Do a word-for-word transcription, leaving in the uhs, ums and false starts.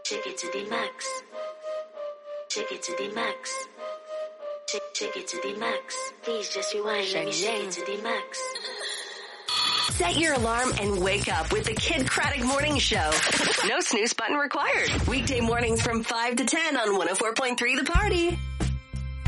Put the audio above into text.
Take it to the max. Take it to the max. Take, take it to the max. Please just rewind. Let me shake it to the max. Set your alarm and wake up with the Kid Craddock Morning Show. No snooze button required. Weekday mornings from five to ten on one oh four point three The Party.